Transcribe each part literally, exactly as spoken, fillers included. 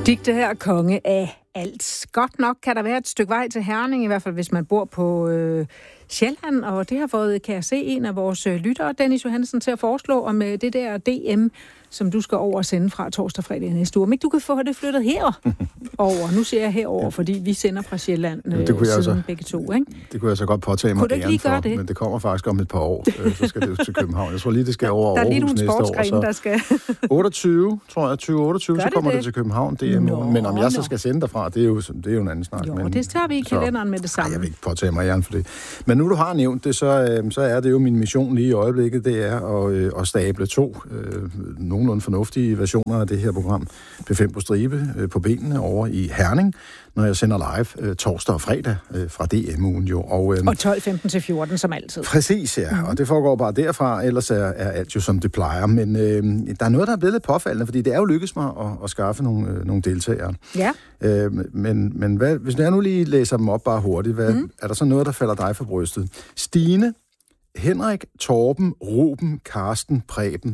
Digte her konge af alt. Godt nok kan der være et stykke vej til Herning, i hvert fald hvis man bor på øh, Sjælland, og det har fået, kan jeg se, en af vores øh, lyttere, Dennis Johansen, til at foreslå om øh, det der D M, som du skal over og sende fra torsdag fredag næste uge. Men ikke du kan få det flyttet herover. Nu siger jeg herover, fordi vi sender fra Sjælland øh, det kunne jeg siden så, begge to, ikke? Det kunne jeg så godt påtage mig æren for, det? Men det kommer faktisk om et par år, øh, så skal det til København. Jeg tror lige, det skal over der, der Aarhus næste år. Der er lige nogle sportsgrene, der skal... otteogtyve, tror jeg, tyve otteogtyve, så kommer det, det til København. Det er, nå, men om jeg så nå. skal sende derfra, det er jo, det er jo en anden snak. Jo, men, det tager vi i kalenderen med det samme. Nej, jeg vil ikke påtage mig æren for det. Men nu du har nævnt det, så, øh, så er det jo min mission lige i øjeblikket, det er at, øh, at stable to øh, nogenlunde fornuftige versioner af det her program, P fem på stribe, øh, på benene over i Herning, når jeg sender live øh, torsdag og fredag øh, fra D M-ugen jo. Og, øh, og tolv femten til fjorten som altid. Præcis, ja. Mm-hmm. Og det foregår bare derfra, ellers er, er alt jo som det plejer. Men øh, der er noget, der er blevet lidt påfaldende, fordi det er jo lykkedes mig at, at skaffe nogle, øh, nogle deltagere. Ja. Øh, men men hvad, hvis jeg nu lige læser dem op bare hurtigt, hvad, mm. er der så noget, der falder dig for brystet? Stine, Henrik, Torben, Ruben, Karsten, Preben.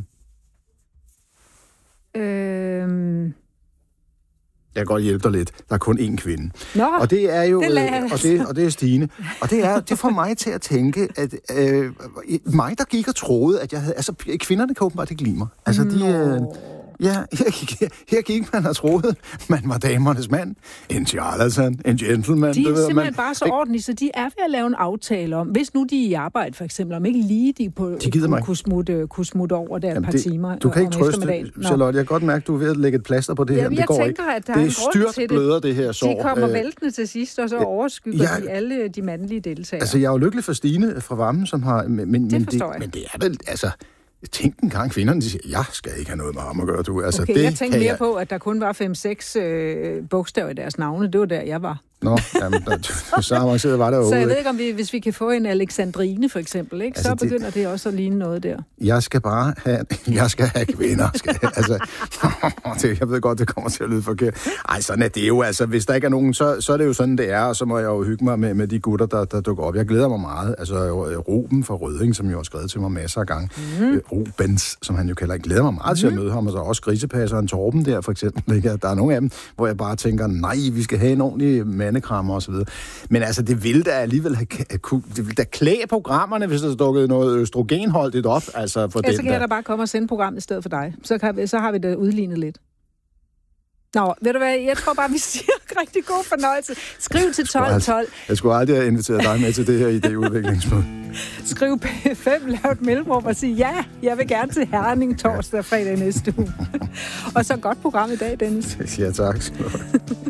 Øhm... Jeg kan godt hjælpe dig lidt. Der er kun én kvinde. Nå, og det er jo det øh, og det og det er Stine. Og det er det får mig til at tænke at øh, mig der gik og troede at jeg havde altså kvinderne kan åbenbart ikke lide mig. Altså de øh, ja, her gik, her gik man og troede, man var damernes mand. En charlatan, en gentleman. De er det ved, simpelthen man, bare så ordentlige, så de er ved at lave en aftale om, hvis nu de er i arbejde for eksempel, om ikke lige de, på, de kunne, kunne, smutte, kunne smutte over der et par det, timer. Du kan ikke trøste, Charlotte. Jeg kan godt mærke, at du er ved at lægge et plaster på det ja, her. Det jeg går tænker, ikke. At der det er er styrt bløder, det her sår. De kommer væltende til sidst, og så overskygger ja, de alle de mandlige deltagere. Altså, jeg er jo lykkelig for Stine fra Vammen, som har... Men, men, det det, men det er vel, altså... Tænk en gang kvinderne, de siger, jeg skal ikke have noget med ham at gøre, du. Altså, okay, det jeg tænkte mere jeg... på, at der kun var fem seks øh, bogstaver i deres navne. Det var der, jeg var. Nå, jamen, så avanceret var det jo. Så jeg ved ikke, om vi, hvis vi kan få en Alexandrine, for eksempel, ikke? Altså, så begynder det... det også at ligne noget der. Jeg skal bare have, jeg skal have kvinder. Skal, altså, jeg ved godt, det kommer til at lyde forkert. Ej, sådan er det jo. Altså, hvis der ikke er nogen, så, så er det jo sådan, det er, og så må jeg jo hygge mig med, med de gutter, der, der dukker op. Jeg glæder mig meget. Altså, Ruben fra Rødding, som jo har skrevet til mig masser af gange. Mm. Rubens, som han jo kalder. Jeg glæder mig meget mm. til at møde ham, og så også grisepasseren Torben der, for eksempel. Ikke? Der er nogle af dem, hvor jeg bare tænker, nej, vi skal have en ordentlig mandekrammer og så videre. Men altså, det ville da alligevel have, det ville da klæde programmerne, hvis der dukkede noget østrogenholdigt op. Altså, for ja, den, så kan jeg da bare komme og sende programmet i stedet for dig. Så, kan vi, så har vi det udlignet lidt. Nå, ved du hvad, jeg tror bare, vi siger rigtig god fornøjelse. Skriv til tolv tolv. Jeg skulle aldrig have inviteret dig med til det her idéudviklingsmøde. Skriv P fem, lav et mellemrum og sig, ja, jeg vil gerne til Herning torsdag og fredag næste uge. Og så godt program i dag, Dennis. Ja, tak.